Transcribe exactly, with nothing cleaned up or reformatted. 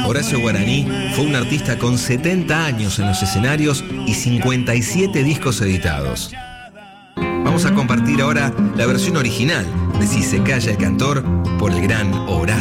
Horacio Guaraní fue un artista con setenta años en los escenarios y cincuenta y siete discos editados. Vamos a compartir ahora la versión original de Si se calla el cantor por el gran Horacio.